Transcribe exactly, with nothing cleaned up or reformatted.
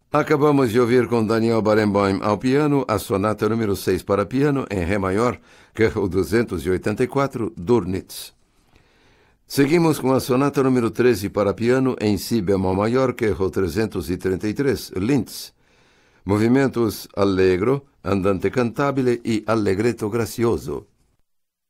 Acabamos de ouvir com Daniel Barenboim ao piano a sonata número seis para piano em Ré maior, que é o duzentos e oitenta e quatro, Dürnitz. Seguimos com a sonata número treze para piano em Si bemol maior, que é o trezentos e trinta e três, Linz. Movimentos allegro, andante cantabile e allegretto grazioso.